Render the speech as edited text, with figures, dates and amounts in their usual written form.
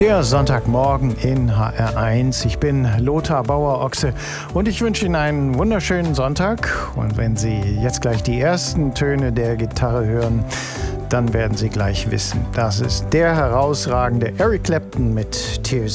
Der Sonntagmorgen in HR1. Ich bin Lothar Bauer-Ochse und ich wünsche Ihnen einen wunderschönen Sonntag. Und wenn Sie jetzt gleich die ersten Töne der Gitarre hören, dann werden Sie gleich wissen, das ist der herausragende Eric Clapton mit Tears